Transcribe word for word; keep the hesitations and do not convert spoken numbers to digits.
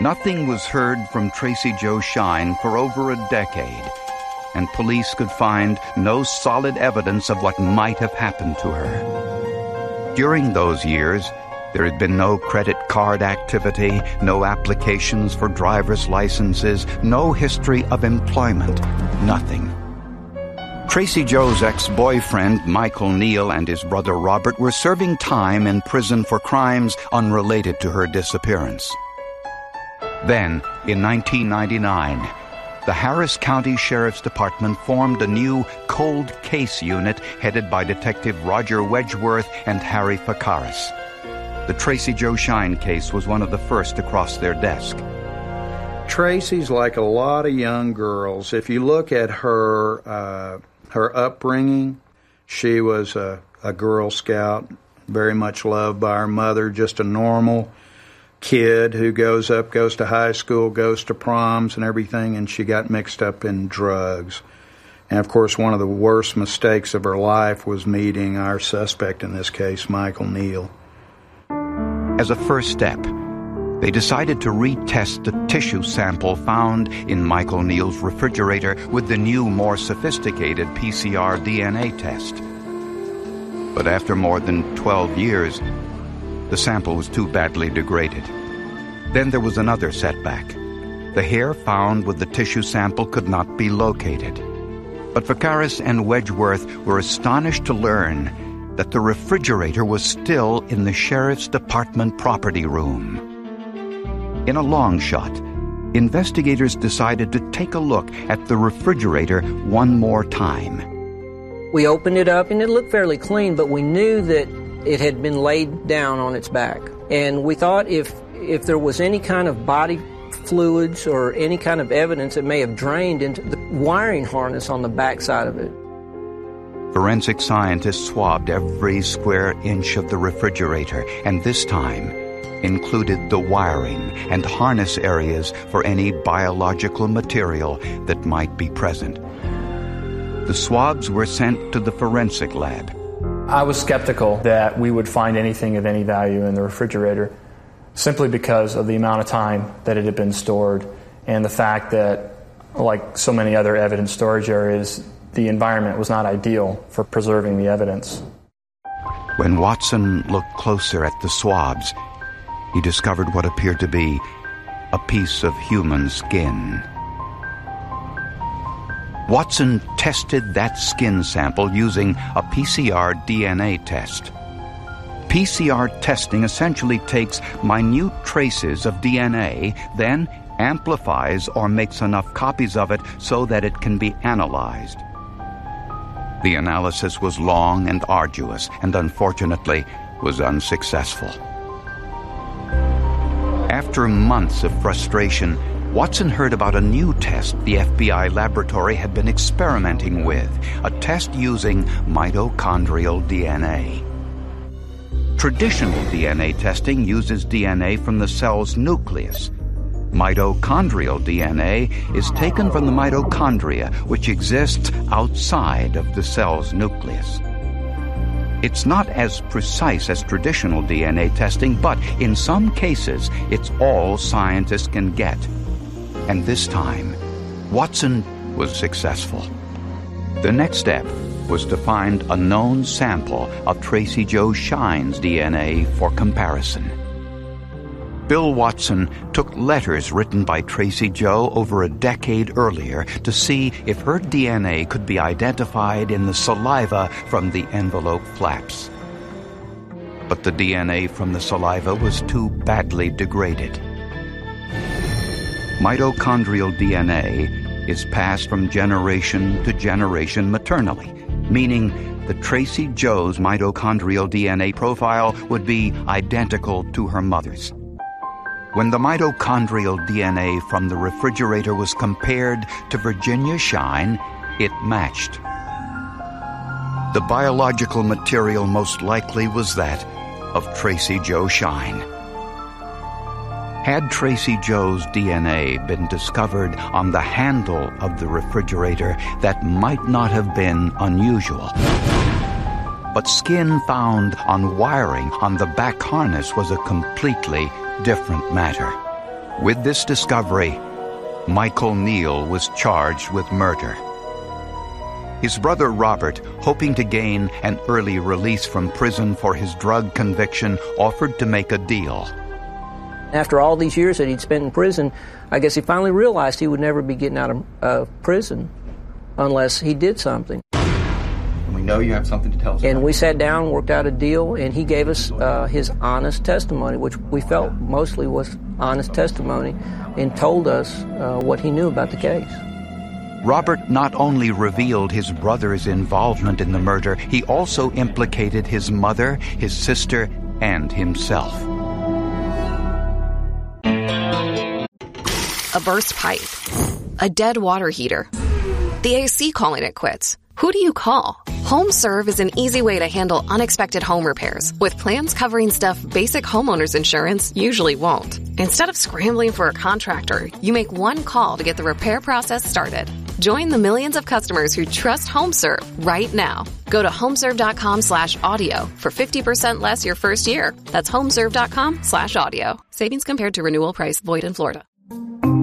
Nothing was heard from Tracy Jo Shine for over a decade, and police could find no solid evidence of what might have happened to her. During those years, there had been no credit card activity, no applications for driver's licenses, no history of employment, nothing. Tracy Jo's ex-boyfriend, Michael Neal, and his brother Robert were serving time in prison for crimes unrelated to her disappearance. Then, in nineteen ninety-nine, the Harris County Sheriff's Department formed a new cold case unit headed by Detective Roger Wedgeworth and Harry Fakaris. The Tracy Jo Shine case was one of the first to cross their desk. Tracy's like a lot of young girls. If you look at her uh, her upbringing, she was a, a Girl Scout, very much loved by her mother, just a normal kid who goes up, goes to high school, goes to proms and everything, and she got mixed up in drugs. And, of course, one of the worst mistakes of her life was meeting our suspect in this case, Michael Neal. As a first step, they decided to retest the tissue sample found in Michael Neal's refrigerator with the new, more sophisticated P C R D N A test. But after more than twelve years, the sample was too badly degraded. Then there was another setback. The hair found with the tissue sample could not be located. But Fakaris and Wedgeworth were astonished to learn that the refrigerator was still in the Sheriff's Department property room. In a long shot, investigators decided to take a look at the refrigerator one more time. We opened it up and it looked fairly clean, but we knew that it had been laid down on its back. And we thought if if there was any kind of body fluids or any kind of evidence, it may have drained into the wiring harness on the back side of it. Forensic scientists swabbed every square inch of the refrigerator, and this time included the wiring and harness areas for any biological material that might be present. The swabs were sent to the forensic lab. I was skeptical that we would find anything of any value in the refrigerator, simply because of the amount of time that it had been stored and the fact that, like so many other evidence storage areas, the environment was not ideal for preserving the evidence. When Watson looked closer at the swabs, he discovered what appeared to be a piece of human skin. Watson tested that skin sample using a P C R D N A test. P C R testing essentially takes minute traces of D N A, then amplifies or makes enough copies of it so that it can be analyzed. The analysis was long and arduous, and unfortunately was unsuccessful. After months of frustration, Watson heard about a new test the F B I laboratory had been experimenting with, a test using mitochondrial D N A. Traditional D N A testing uses D N A from the cell's nucleus. Mitochondrial D N A is taken from the mitochondria, which exists outside of the cell's nucleus. It's not as precise as traditional D N A testing, but in some cases, it's all scientists can get. And this time, Watson was successful. The next step was to find a known sample of Tracy Jo Shine's D N A for comparison. Bill Watson took letters written by Tracy Jo over a decade earlier to see if her D N A could be identified in the saliva from the envelope flaps. But the D N A from the saliva was too badly degraded. Mitochondrial D N A is passed from generation to generation maternally, meaning that Tracy Jo's mitochondrial D N A profile would be identical to her mother's. When the mitochondrial D N A from the refrigerator was compared to Virginia Shine, it matched. The biological material most likely was that of Tracy Jo Shine. Had Tracy Jo's D N A been discovered on the handle of the refrigerator, that might not have been unusual. But skin found on wiring on the back harness was a completely different matter. With this discovery, Michael Neal was charged with murder. His brother Robert, hoping to gain an early release from prison for his drug conviction, offered to make a deal. After all these years that he'd spent in prison, I guess he finally realized he would never be getting out of uh, prison unless he did something. And we know you have something to tell us And about. we sat down, worked out a deal, and he gave us uh, his honest testimony, which we felt mostly was honest testimony, and told us uh, what he knew about the case. Robert not only revealed his brother's involvement in the murder, he also implicated his mother, his sister, and himself. A burst pipe, a dead water heater, the A C calling it quits. Who do you call? HomeServe is an easy way to handle unexpected home repairs with plans covering stuff basic homeowners insurance usually won't. Instead of scrambling for a contractor, you make one call to get the repair process started. Join the millions of customers who trust HomeServe right now. Go to homeserve.com slash audio for fifty percent less your first year. That's homeserve.com slash audio. Savings compared to renewal price, void in Florida.